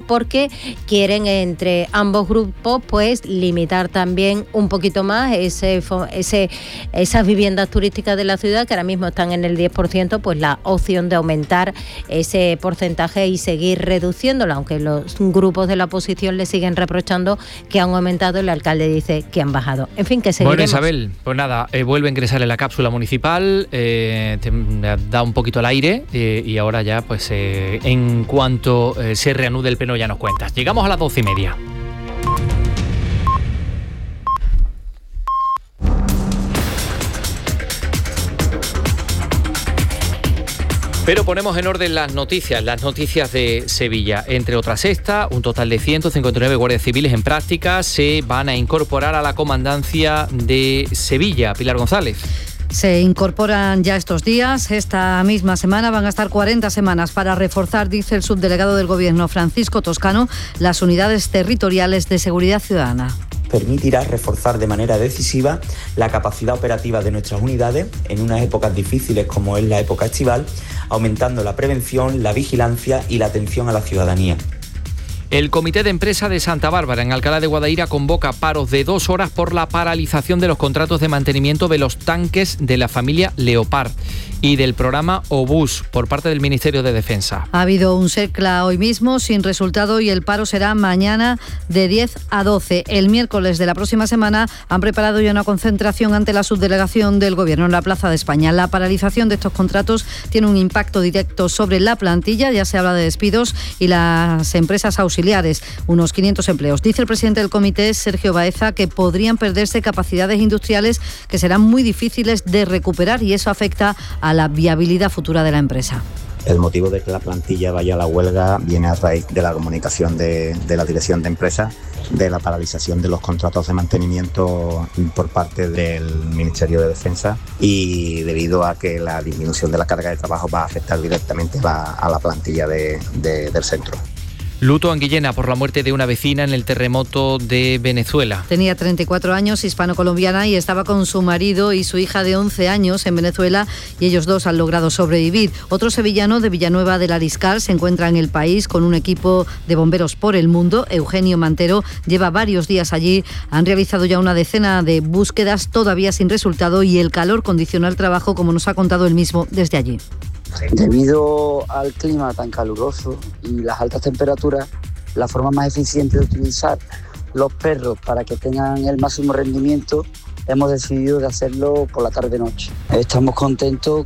porque quieren entre ambos grupos pues limitar también un poquito más esas viviendas turísticas de la ciudad, que ahora mismo están en el 10%, pues la opción de aumentar ese porcentaje y seguir reduciéndolo, aunque los grupos de la oposición le siguen reprochando que han aumentado y el alcalde dice que han bajado. En fin, que seguiremos. Bueno, Isabel, pues nada, vuelve a ingresar en la cápsula municipal, te da un poquito al aire y ahora ya, pues en cuanto se reanude el pleno ya nos cuentas. Llegamos a las 12:30. Pero ponemos en orden las noticias de Sevilla. Entre otras un total de 159 guardias civiles en práctica se van a incorporar a la comandancia de Sevilla. Pilar González. Se incorporan ya estos días. Esta misma semana van a estar 40 semanas para reforzar, dice el subdelegado del Gobierno, Francisco Toscano, las unidades territoriales de seguridad ciudadana. Permitirá reforzar de manera decisiva la capacidad operativa de nuestras unidades en unas épocas difíciles como es la época estival, aumentando la prevención, la vigilancia y la atención a la ciudadanía. El Comité de Empresa de Santa Bárbara en Alcalá de Guadaira convoca paros de 2 horas por la paralización de los contratos de mantenimiento de los tanques de la familia Leopard y del programa Obús por parte del Ministerio de Defensa. Ha habido un SECLA hoy mismo sin resultado y el paro será mañana de 10 a 12. El miércoles de la próxima semana han preparado ya una concentración ante la subdelegación del Gobierno en la Plaza de España. La paralización de estos contratos tiene un impacto directo sobre la plantilla, ya se habla de despidos y las empresas auxiliares, unos 500 empleos. Dice el presidente del comité, Sergio Baeza, que podrían perderse capacidades industriales que serán muy difíciles de recuperar y eso afecta a la viabilidad futura de la empresa. El motivo de que la plantilla vaya a la huelga viene a raíz de la comunicación de la dirección de empresa de la paralización de los contratos de mantenimiento por parte del Ministerio de Defensa y debido a que la disminución de la carga de trabajo va a afectar directamente a la plantilla del centro. Luto en Guillena por la muerte de una vecina en el terremoto de Venezuela. Tenía 34 años, hispano-colombiana, y estaba con su marido y su hija de 11 años en Venezuela y ellos dos han logrado sobrevivir. Otro sevillano de Villanueva del Ariscal se encuentra en el país con un equipo de bomberos por el mundo. Eugenio Mantero lleva varios días allí. Han realizado ya una decena de búsquedas todavía sin resultado y el calor condiciona el trabajo, como nos ha contado él mismo desde allí. Debido al clima tan caluroso y las altas temperaturas, la forma más eficiente de utilizar los perros para que tengan el máximo rendimiento, hemos decidido de hacerlo por la tarde-noche. Estamos contentos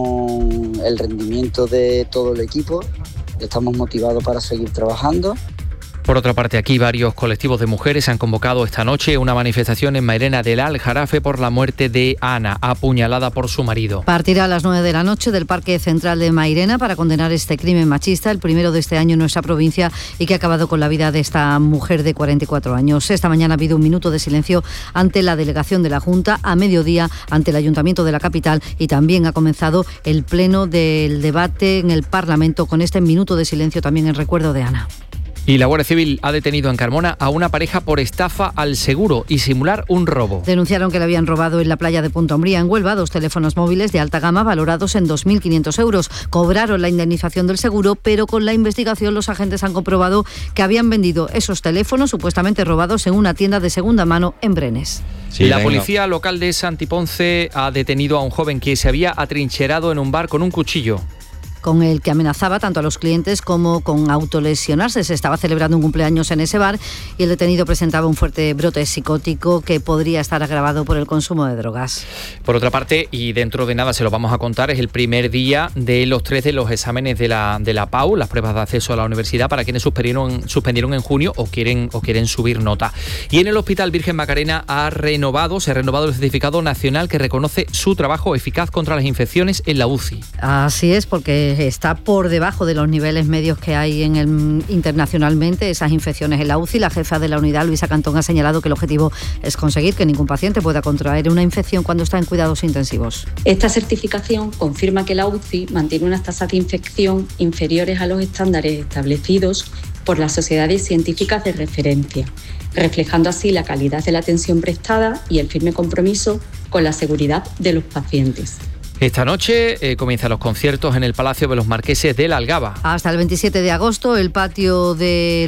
con el rendimiento de todo el equipo, estamos motivados para seguir trabajando. Por otra parte, aquí varios colectivos de mujeres han convocado esta noche una manifestación en Mairena del Aljarafe por la muerte de Ana, apuñalada por su marido. Partirá a las 9 de la noche del Parque Central de Mairena para condenar este crimen machista, el primero de este año en nuestra provincia y que ha acabado con la vida de esta mujer de 44 años. Esta mañana ha habido un minuto de silencio ante la delegación de la Junta, a mediodía ante el Ayuntamiento de la capital y también ha comenzado el pleno del debate en el Parlamento con este minuto de silencio también en recuerdo de Ana. Y la Guardia Civil ha detenido en Carmona a una pareja por estafa al seguro y simular un robo. Denunciaron que le habían robado en la playa de Punta Umbría, en Huelva, 2 teléfonos móviles de alta gama valorados en 2.500 euros. Cobraron la indemnización del seguro, pero con la investigación los agentes han comprobado que habían vendido esos teléfonos supuestamente robados en una tienda de segunda mano en Brenes. Sí, la policía local de Santiponce ha detenido a un joven que se había atrincherado en un bar con un cuchillo. con el que amenazaba tanto a los clientes como con autolesionarse. Se estaba celebrando un cumpleaños en ese bar y el detenido presentaba un fuerte brote psicótico que podría estar agravado por el consumo de drogas. Por otra parte, y dentro de nada se lo vamos a contar, es el primer día de los 3 de los exámenes de la PAU, las pruebas de acceso a la universidad, para quienes suspendieron en junio o quieren subir nota. Y en el Hospital Virgen Macarena se ha renovado el certificado nacional que reconoce su trabajo eficaz contra las infecciones en la UCI. Así es, porque está por debajo de los niveles medios que hay internacionalmente esas infecciones en la UCI. La jefa de la unidad, Luisa Cantón, ha señalado que el objetivo es conseguir que ningún paciente pueda contraer una infección cuando está en cuidados intensivos. Esta certificación confirma que la UCI mantiene unas tasas de infección inferiores a los estándares establecidos por las sociedades científicas de referencia, reflejando así la calidad de la atención prestada y el firme compromiso con la seguridad de los pacientes. Esta noche comienzan los conciertos en el Palacio de los Marqueses de la Algaba. Hasta el 27 de agosto, el patio de